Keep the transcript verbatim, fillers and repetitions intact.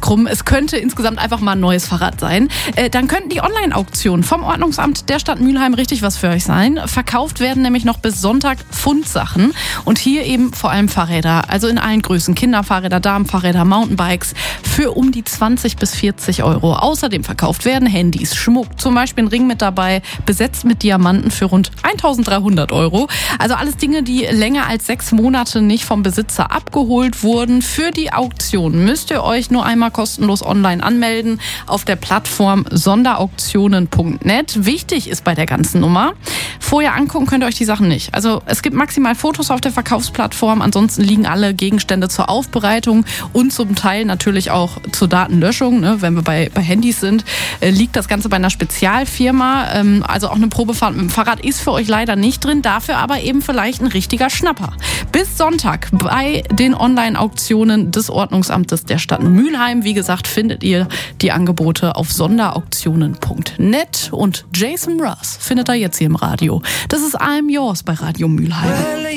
krumm. Es könnte insgesamt einfach mal ein neues Fahrrad sein. Äh, dann könnten die Online-Auktionen vom Ordnungsamt der Stadt Mülheim richtig was für euch sein. Verkauft werden nämlich noch bis Sonntag Pfundsachen und hier eben vor allem Fahrräder. Also in allen Größen. Kinderfahrräder, Damenfahrräder, Mountainbikes für um die zwanzig bis vierzig Euro. Außerdem verkauft werden Handys, Schmuck, zum Beispiel ein Ring mit dabei, besetzt mit Diamanten für rund eintausenddreihundert Euro. Also alles Dinge, die länger als sechs Monate nicht vom Besitzer abgeholt wurden. Für die Auktion müsst ihr euch nur einmal kostenlos online anmelden auf der Plattform sonderauktionen punkt net. Wichtig ist bei der ganzen Nummer, vorher angucken könnt ihr euch die Sachen nicht. Also es gibt maximal Fotos auf der Verkaufsplattform, ansonsten liegen alle Gegenstände zur Aufbereitung und zum Teil natürlich auch zur Datenlöschung. Ne? Wenn wir bei, bei Handys sind, äh, liegt das Ganze bei einer Spezialfirma. Ähm, also auch eine Probefahrt mit dem Fahrrad ist für euch leider nicht drin, dafür aber eben vielleicht ein richtiger Schnapper. Bis Sonntag bei den Online-Auktionen des Ordnungsamtes der Stadt Mülheim. Wie gesagt, findet ihr die Angebote auf sonderauktionen punkt net und Jason Mraz findet ihr jetzt hier im Radio. Das ist I'm Yours bei Radio Mülheim.